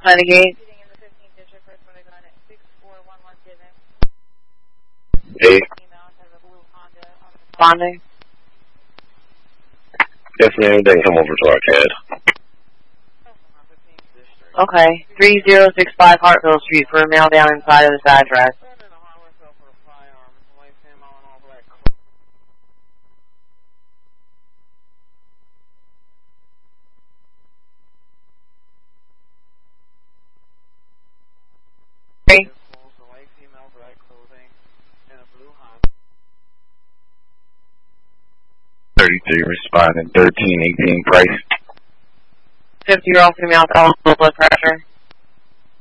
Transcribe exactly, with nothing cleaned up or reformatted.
Renegade. Hey. Responding. Yes, ma'am. They can come over to our C A D. Okay. three zero six five Hartville Street for a mail down inside of this address. thirty-three responding, thirteen eighteen price. fifty-year-old female with elevated blood pressure.